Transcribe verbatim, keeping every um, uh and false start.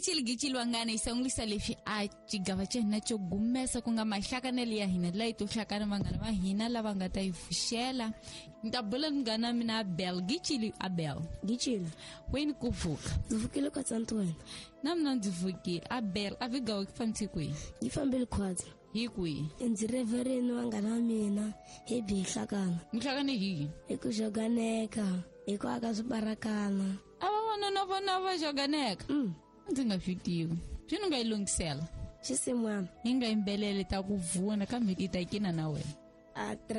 gichili gichili wangane isongulisa leswi a cigava ca hina co gumesa ku nga mahlakanelo ya hina la ito hlakana vanghana va hina lava nga ta yi pfuxela. Ni ta bula munghana mina Abel. Gichili Abel. Gichili. Weni ku pfuka? Ndzi vukile ka tsanti wena. Na mina ndzi vukile. Abel, a vigawa ku fambise kwihi? Yi fambile khwatsi. Hi kwihi? Ndzi revereni vanghana va mina hi bihi hlakana. Mihlakana hihi? Hi ku joganeka, hi ku aka swibarakana. A va vona na vona va joganeka? Mm. Ndzi nga swi tivi. Swini nga yi lunghisela? Xisimwana. Hi nga yimbelele ta ku vuna kambe ki ta kina na wena. A